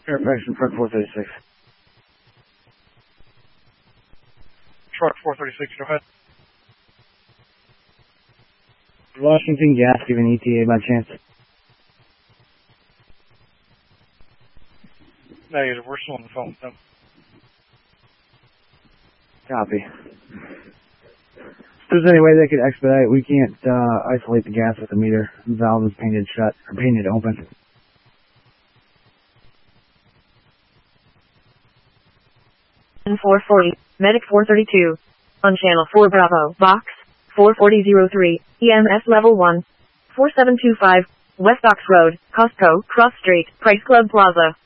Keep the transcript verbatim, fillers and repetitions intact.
Fairfax in front four thirty-six. Truck four thirty-six, go ahead. Washington Gas giving E T A by chance. Negative, we're still on the phone with them. Copy. If there's any way they could expedite, we can't uh, isolate the gas with the meter. The valve is painted shut, or painted open. four forty, Medic four thirty-two. On channel four Bravo, box, four forty oh three, E M S level one, four seven two five, West Ox Road, Costco, Cross Street, Price Club Plaza.